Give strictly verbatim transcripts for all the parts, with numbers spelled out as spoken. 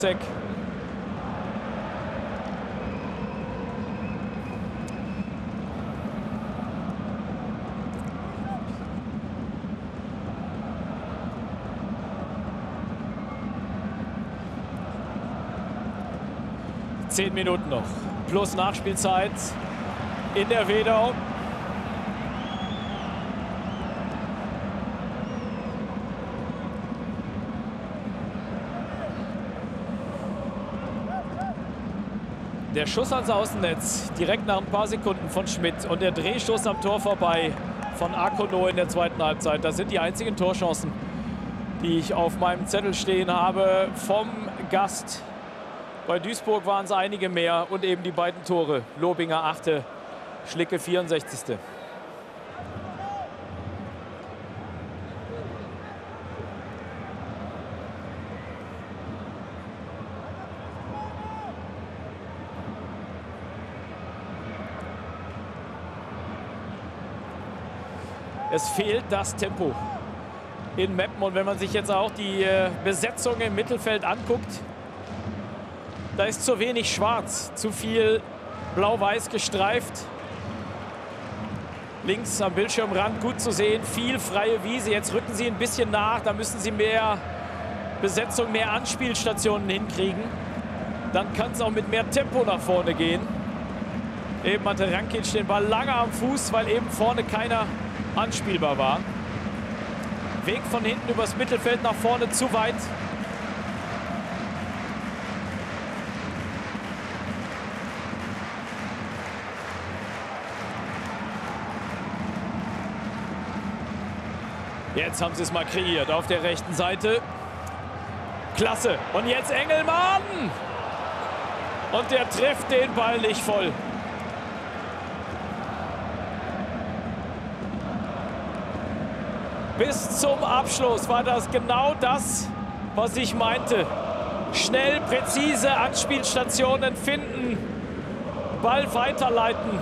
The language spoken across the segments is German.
Zehn Minuten noch. Plus Nachspielzeit in der Wedau. Der Schuss ans Außennetz, direkt nach ein paar Sekunden von Schmidt. Und der Drehschuss am Tor vorbei von Akono in der zweiten Halbzeit. Das sind die einzigen Torchancen, die ich auf meinem Zettel stehen habe vom Gast. Bei Duisburg waren es einige mehr und eben die beiden Tore. Lobinger achte, Schlicke vierundsechzigste Es fehlt das Tempo in Meppen. Und wenn man sich jetzt auch die äh, Besetzung im Mittelfeld anguckt, da ist zu wenig schwarz, zu viel blau-weiß gestreift. Links am Bildschirmrand gut zu sehen, viel freie Wiese. Jetzt rücken sie ein bisschen nach, da müssen sie mehr Besetzung, mehr Anspielstationen hinkriegen. Dann kann es auch mit mehr Tempo nach vorne gehen. Eben hatte Rankic den Ball lange am Fuß, weil eben vorne keiner anspielbar war. Weg von hinten übers Mittelfeld nach vorne zu weit. Jetzt haben sie es mal kreiert auf der rechten Seite. Klasse. Und jetzt Engelmann. Und der trifft den Ball nicht voll. Bis zum Abschluss war das genau das, was ich meinte. Schnell, präzise Anspielstationen finden, Ball weiterleiten,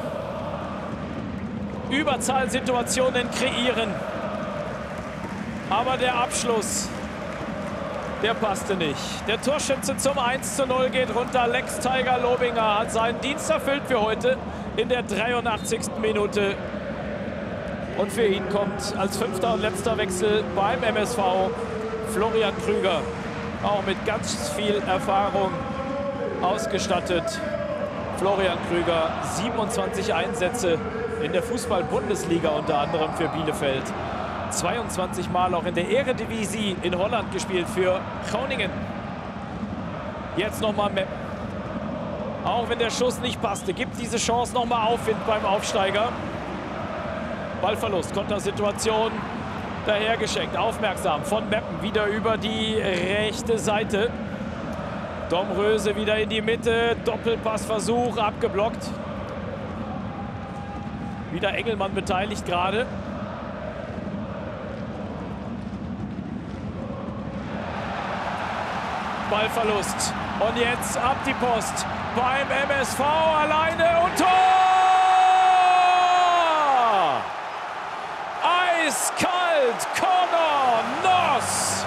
Überzahlsituationen kreieren. Aber der Abschluss, der passte nicht. Der Torschütze zum eins zu null geht runter. Lex Tiger Lobinger hat seinen Dienst erfüllt für heute in der dreiundachtzigsten Minute. Und für ihn kommt als fünfter und letzter Wechsel beim M S V Florian Krüger. Auch mit ganz viel Erfahrung ausgestattet. Florian Krüger, siebenundzwanzig Einsätze in der Fußball-Bundesliga unter anderem für Bielefeld. zweiundzwanzig Mal auch in der Eredivisie in Holland gespielt für Groningen. Jetzt nochmal Meppen. Auch wenn der Schuss nicht passte, gibt diese Chance nochmal Aufwind beim Aufsteiger. Ballverlust, Kontersituation dahergeschenkt. Aufmerksam von Meppen wieder über die rechte Seite. Domröse wieder in die Mitte. Doppelpassversuch abgeblockt. Wieder Engelmann beteiligt gerade. Ballverlust. Und jetzt ab die Post beim M S V alleine und Tor! Eiskalt, Connor Noss!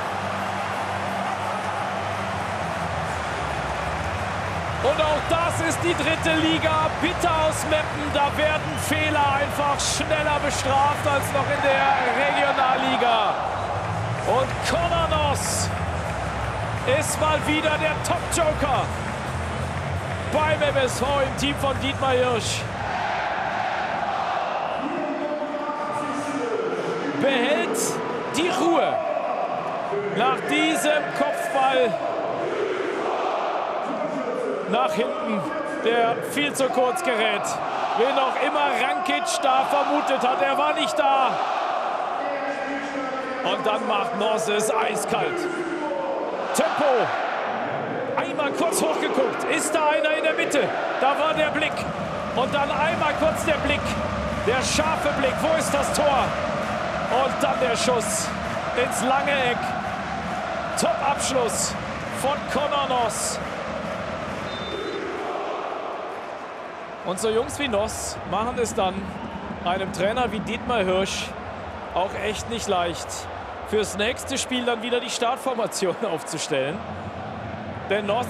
Und auch das ist die dritte Liga. Bitter aus Meppen. Da werden Fehler einfach schneller bestraft als noch in der Regionalliga. Und Connor Noss ist mal wieder der Top-Joker beim M S V im Team von Dietmar Hirsch. Behält die Ruhe nach diesem Kopfball nach hinten, der viel zu kurz gerät. Wen auch immer Rankic da vermutet hat, er war nicht da. Und dann macht Noss es eiskalt. Tempo. Einmal kurz hochgeguckt. Ist da einer in der Mitte? Da war der Blick. Und dann einmal kurz der Blick. Der scharfe Blick. Wo ist das Tor? Und dann der Schuss ins lange Eck. Top-Abschluss von Connor Noss. Und so Jungs wie Noss machen es dann einem Trainer wie Dietmar Hirsch auch echt nicht leicht, fürs nächste Spiel dann wieder die Startformation aufzustellen. Denn Noss